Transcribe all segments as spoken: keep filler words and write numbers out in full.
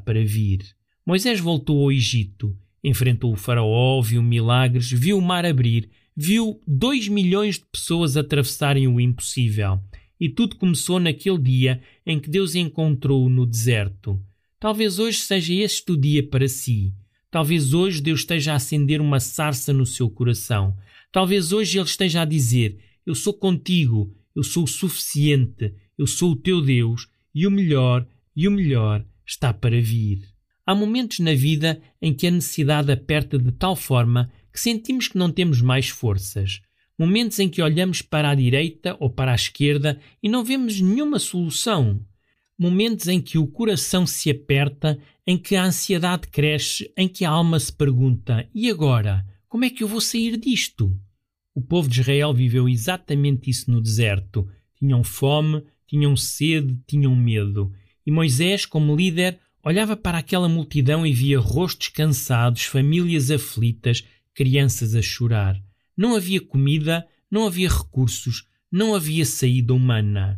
para vir. Moisés voltou ao Egito, enfrentou o faraó, viu milagres, viu o mar abrir, viu dois milhões de pessoas atravessarem o impossível. E tudo começou naquele dia em que Deus encontrou-o no deserto. Talvez hoje seja este o dia para si. Talvez hoje Deus esteja a acender uma sarça no seu coração. Talvez hoje Ele esteja a dizer: eu sou contigo, eu sou o suficiente, eu sou o teu Deus, e o melhor, e o melhor está para vir. Há momentos na vida em que a necessidade aperta de tal forma que sentimos que não temos mais forças. Momentos em que olhamos para a direita ou para a esquerda e não vemos nenhuma solução. Momentos em que o coração se aperta, em que a ansiedade cresce, em que a alma se pergunta: e agora? Como é que eu vou sair disto? O povo de Israel viveu exatamente isso no deserto. Tinham fome, tinham sede, tinham medo. E Moisés, como líder, olhava para aquela multidão e via rostos cansados, famílias aflitas, crianças a chorar. Não havia comida, não havia recursos, não havia saída humana.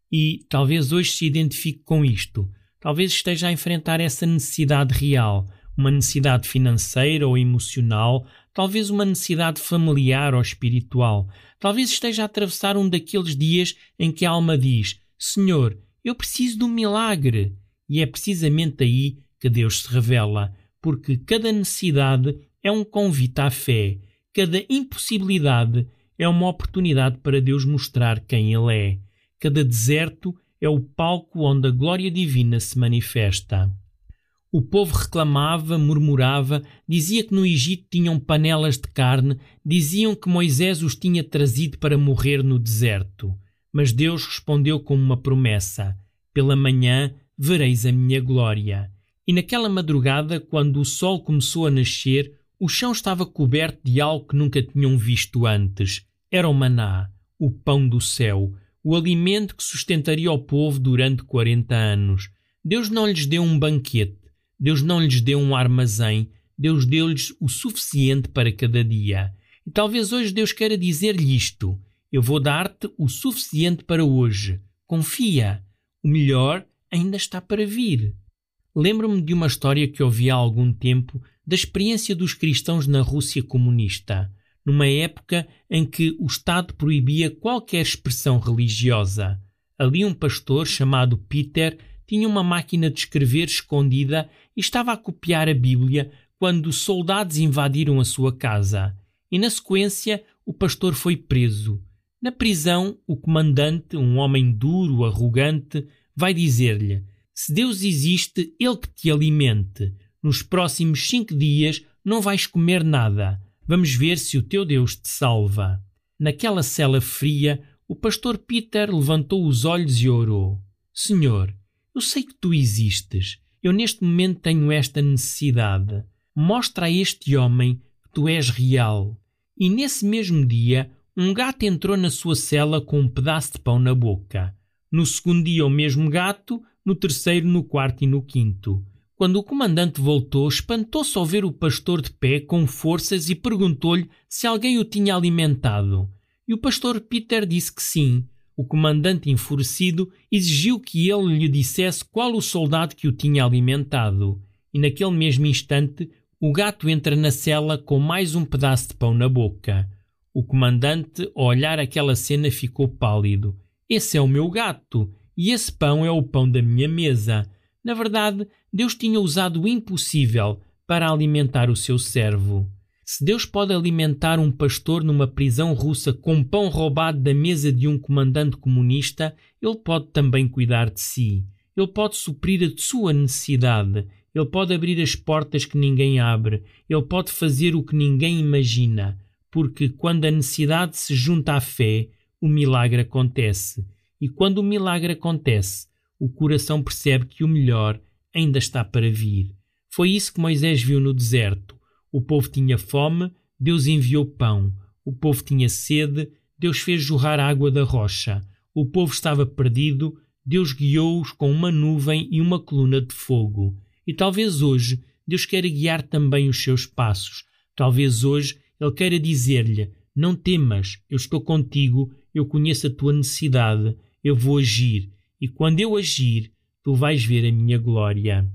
E talvez hoje se identifique com isto. Talvez esteja a enfrentar essa necessidade real, uma necessidade financeira ou emocional, talvez uma necessidade familiar ou espiritual. Talvez esteja a atravessar um daqueles dias em que a alma diz: Senhor, eu preciso de um milagre. E é precisamente aí que Deus se revela, porque cada necessidade é um convite à fé, cada impossibilidade é uma oportunidade para Deus mostrar quem Ele é. Cada deserto é o palco onde a glória divina se manifesta. O povo reclamava, murmurava, dizia que no Egito tinham panelas de carne, diziam que Moisés os tinha trazido para morrer no deserto. Mas Deus respondeu com uma promessa: pela manhã vereis a minha glória. E naquela madrugada, quando o sol começou a nascer, o chão estava coberto de algo que nunca tinham visto antes. Era o maná, o pão do céu, o alimento que sustentaria o povo durante quarenta anos. Deus não lhes deu um banquete, Deus não lhes deu um armazém, Deus deu-lhes o suficiente para cada dia. E talvez hoje Deus queira dizer-lhe isto: eu vou dar-te o suficiente para hoje. Confia, o melhor ainda está para vir. Lembro-me de uma história que ouvi há algum tempo da experiência dos cristãos na Rússia comunista, numa época em que o Estado proibia qualquer expressão religiosa. Ali um pastor chamado Peter tinha uma máquina de escrever escondida e estava a copiar a Bíblia quando soldados invadiram a sua casa. E na sequência o pastor foi preso. Na prisão, o comandante, um homem duro, arrogante, vai dizer-lhe: se Deus existe, Ele que te alimente. Nos próximos cinco dias não vais comer nada. Vamos ver se o teu Deus te salva. Naquela cela fria, o pastor Peter levantou os olhos e orou: Senhor, eu sei que tu existes. Eu neste momento tenho esta necessidade. Mostra a este homem que tu és real. E nesse mesmo dia, um gato entrou na sua cela com um pedaço de pão na boca. No segundo dia o mesmo gato, no terceiro, no quarto e no quinto. Quando o comandante voltou, espantou-se ao ver o pastor de pé com forças e perguntou-lhe se alguém o tinha alimentado. E o pastor Peter disse que sim. O comandante, enfurecido, exigiu que ele lhe dissesse qual o soldado que o tinha alimentado. E naquele mesmo instante, o gato entra na cela com mais um pedaço de pão na boca. O comandante, ao olhar aquela cena, ficou pálido. Esse é o meu gato, e esse pão é o pão da minha mesa. Na verdade, Deus tinha usado o impossível para alimentar o seu servo. Se Deus pode alimentar um pastor numa prisão russa com pão roubado da mesa de um comandante comunista, Ele pode também cuidar de si. Ele pode suprir a sua necessidade. Ele pode abrir as portas que ninguém abre. Ele pode fazer o que ninguém imagina. Porque quando a necessidade se junta à fé, o milagre acontece. E quando o milagre acontece, o coração percebe que o melhor ainda está para vir. Foi isso que Moisés viu no deserto. O povo tinha fome, Deus enviou pão. O povo tinha sede, Deus fez jorrar água da rocha. O povo estava perdido, Deus guiou-os com uma nuvem e uma coluna de fogo. E talvez hoje Deus queira guiar também os seus passos. Talvez hoje Ele queira dizer-lhe: não temas, eu estou contigo, eu conheço a tua necessidade, eu vou agir. E quando eu agir, tu vais ver a minha glória.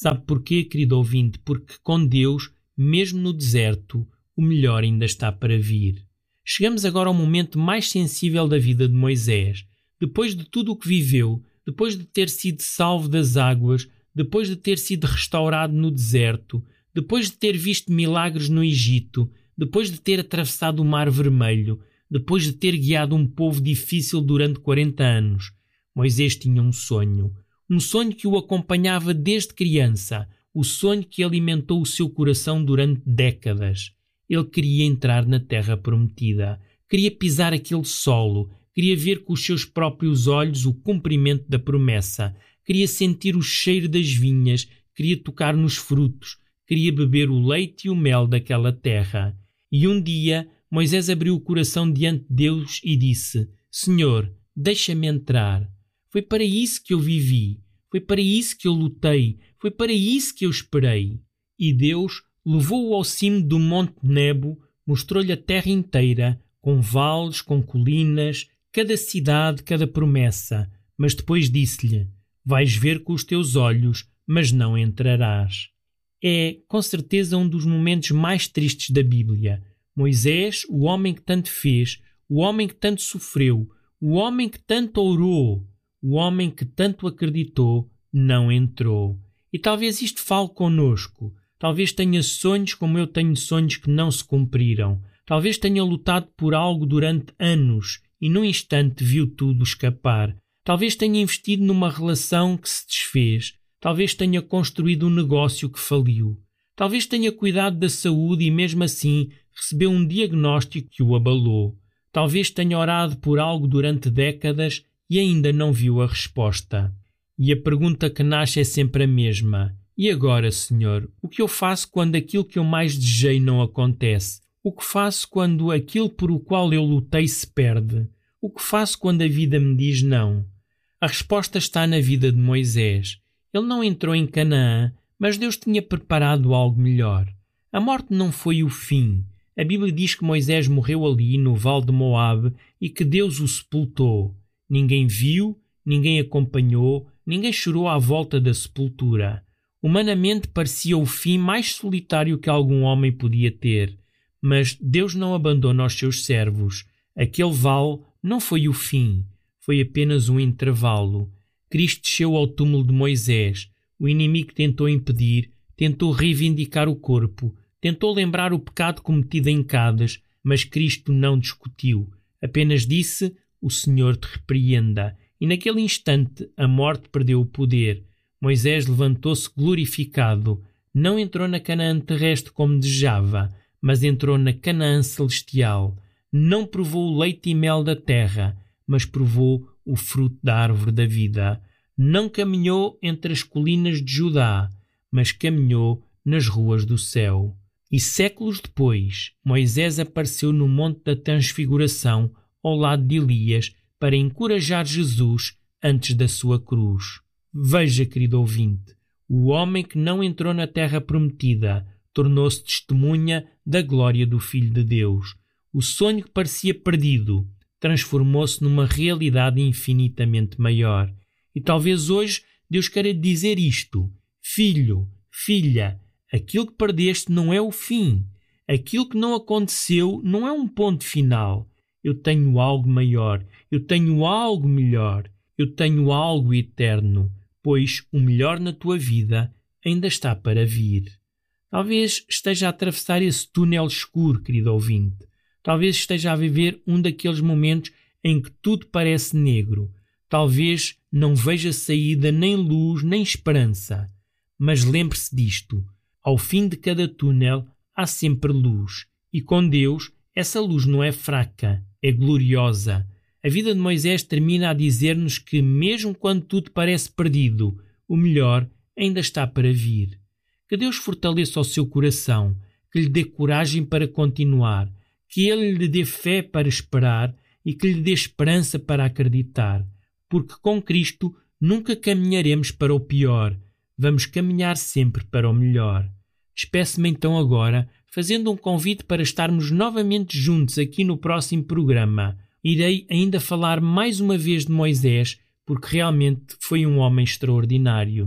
Sabe porquê, querido ouvinte? Porque com Deus, mesmo no deserto, o melhor ainda está para vir. Chegamos agora ao momento mais sensível da vida de Moisés. Depois de tudo o que viveu, depois de ter sido salvo das águas, depois de ter sido restaurado no deserto, depois de ter visto milagres no Egito, depois de ter atravessado o Mar Vermelho, depois de ter guiado um povo difícil durante quarenta anos, Moisés tinha um sonho. Um sonho que o acompanhava desde criança, o sonho que alimentou o seu coração durante décadas. Ele queria entrar na terra prometida, queria pisar aquele solo, queria ver com os seus próprios olhos o cumprimento da promessa, queria sentir o cheiro das vinhas, queria tocar nos frutos, queria beber o leite e o mel daquela terra. E um dia Moisés abriu o coração diante de Deus e disse: Senhor, deixa-me entrar. Foi para isso que eu vivi, foi para isso que eu lutei, foi para isso que eu esperei. E Deus levou-o ao cimo do Monte Nebo, mostrou-lhe a terra inteira, com vales, com colinas, cada cidade, cada promessa. Mas depois disse-lhe: vais ver com os teus olhos, mas não entrarás. É, com certeza, um dos momentos mais tristes da Bíblia. Moisés, o homem que tanto fez, o homem que tanto sofreu, o homem que tanto orou, o homem que tanto acreditou, não entrou. E talvez isto fale connosco. Talvez tenha sonhos como eu tenho sonhos que não se cumpriram. Talvez tenha lutado por algo durante anos e num instante viu tudo escapar. Talvez tenha investido numa relação que se desfez. Talvez tenha construído um negócio que faliu. Talvez tenha cuidado da saúde e mesmo assim recebeu um diagnóstico que o abalou. Talvez tenha orado por algo durante décadas e ainda não viu a resposta. E a pergunta que nasce é sempre a mesma. E agora, Senhor, o que eu faço quando aquilo que eu mais desejei não acontece? O que faço quando aquilo por o qual eu lutei se perde? O que faço quando a vida me diz não? A resposta está na vida de Moisés. Ele não entrou em Canaã, mas Deus tinha preparado algo melhor. A morte não foi o fim. A Bíblia diz que Moisés morreu ali no Vale de Moabe e que Deus o sepultou. Ninguém viu, ninguém acompanhou, ninguém chorou à volta da sepultura. Humanamente parecia o fim mais solitário que algum homem podia ter. Mas Deus não abandona os seus servos. Aquele vale não foi o fim, foi apenas um intervalo. Cristo desceu ao túmulo de Moisés. O inimigo tentou impedir, tentou reivindicar o corpo, tentou lembrar o pecado cometido em Cádiz, mas Cristo não discutiu. Apenas disse: o Senhor te repreenda. E naquele instante a morte perdeu o poder. Moisés levantou-se glorificado. Não entrou na Canaã terrestre como desejava, mas entrou na Canaã celestial. Não provou o leite e mel da terra, mas provou o fruto da árvore da vida. Não caminhou entre as colinas de Judá, mas caminhou nas ruas do céu. E séculos depois, Moisés apareceu no Monte da Transfiguração, ao lado de Elias, para encorajar Jesus antes da sua cruz. Veja, querido ouvinte, o homem que não entrou na terra prometida tornou-se testemunha da glória do Filho de Deus. O sonho que parecia perdido transformou-se numa realidade infinitamente maior. E talvez hoje Deus queira dizer isto: filho, filha, aquilo que perdeste não é o fim. Aquilo que não aconteceu não é um ponto final. Eu tenho algo maior, eu tenho algo melhor, eu tenho algo eterno, pois o melhor na tua vida ainda está para vir. Talvez esteja a atravessar esse túnel escuro, querido ouvinte. Talvez esteja a viver um daqueles momentos em que tudo parece negro. Talvez não veja saída, nem luz, nem esperança. Mas lembre-se disto: ao fim de cada túnel há sempre luz. E com Deus, essa luz não é fraca, é gloriosa. A vida de Moisés termina a dizer-nos que, mesmo quando tudo parece perdido, o melhor ainda está para vir. Que Deus fortaleça o seu coração, que lhe dê coragem para continuar, que Ele lhe dê fé para esperar e que lhe dê esperança para acreditar. Porque com Cristo nunca caminharemos para o pior, vamos caminhar sempre para o melhor. Despeço-me então agora, fazendo um convite para estarmos novamente juntos aqui no próximo programa. Irei ainda falar mais uma vez de Moisés, porque realmente foi um homem extraordinário.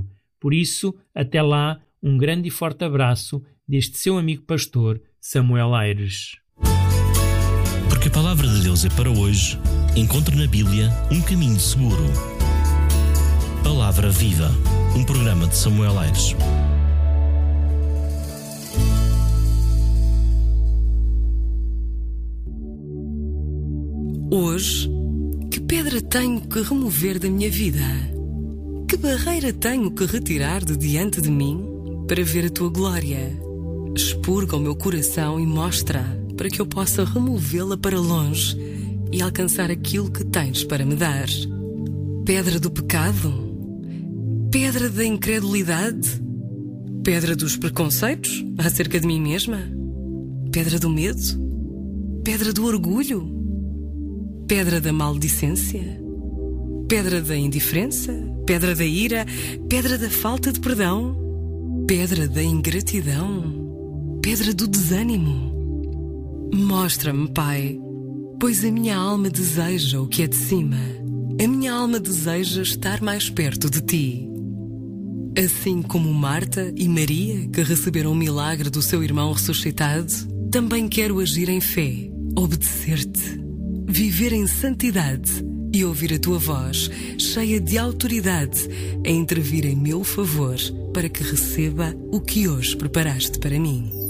Por isso, até lá, um grande e forte abraço deste seu amigo pastor, Samuel Aires. Porque a palavra de Deus é para hoje, encontre na Bíblia um caminho seguro. Palavra Viva, um programa de Samuel Aires. Hoje, que pedra tenho que remover da minha vida? Que barreira tenho que retirar de diante de mim para ver a tua glória? Expurga o meu coração e mostra para que eu possa removê-la para longe e alcançar aquilo que tens para me dar. Pedra do pecado? Pedra da incredulidade? Pedra dos preconceitos acerca de mim mesma? Pedra do medo? Pedra do orgulho? Pedra da maldicência? Pedra da indiferença? Pedra da ira? Pedra da falta de perdão? Pedra da ingratidão? Pedra do desânimo? Mostra-me, Pai, pois a minha alma deseja o que é de cima. A minha alma deseja estar mais perto de Ti. Assim como Marta e Maria, que receberam o milagre do seu irmão ressuscitado, também quero agir em fé, obedecer-te, viver em santidade e ouvir a Tua voz, cheia de autoridade, a intervir em meu favor, para que receba o que hoje preparaste para mim.